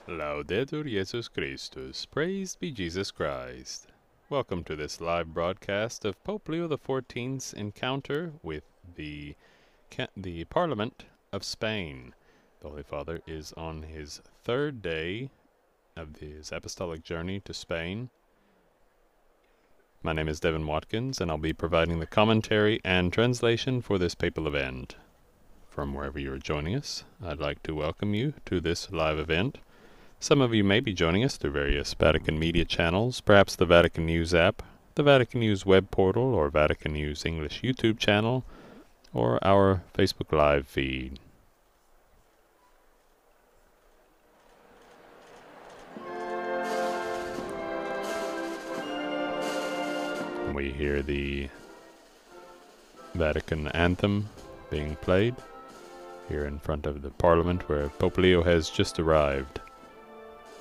Laudetur Jesus Christus. Praised be Jesus Christ. Welcome to this live broadcast of Pope Leo XIV's encounter with the Parliament of Spain. The Holy Father is on his third day of his apostolic journey to Spain. My name is Devin Watkins, and I'll be providing the commentary and translation for this papal event. From wherever you are joining us, I'd like to welcome you to this live event. Some of you may be joining us through various Vatican media channels, perhaps the Vatican News app, the Vatican News web portal, or Vatican News English YouTube channel, or our Facebook Live feed. We hear the Vatican anthem being played here in front of the Parliament where Pope Leo has just arrived.